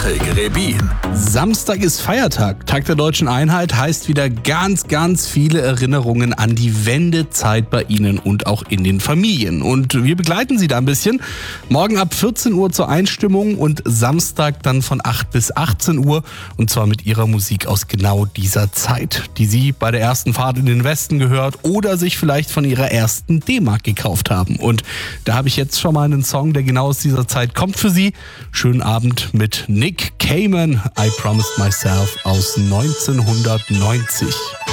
Patrick Rebin. Samstag ist Feiertag. Tag der Deutschen Einheit heißt wieder ganz, ganz viele Erinnerungen an die Wendezeit bei Ihnen und auch in den Familien. Und wir begleiten Sie da ein bisschen. Morgen ab 14 Uhr zur Einstimmung und Samstag dann von 8 bis 18 Uhr. Und zwar mit Ihrer Musik aus genau dieser Zeit, die Sie bei der ersten Fahrt in den Westen gehört oder sich vielleicht von Ihrer ersten D-Mark gekauft haben. Und da habe ich jetzt schon mal einen Song, der genau aus dieser Zeit kommt für Sie. Schönen Abend mit Nick Cayman, I Promised Myself aus 1990.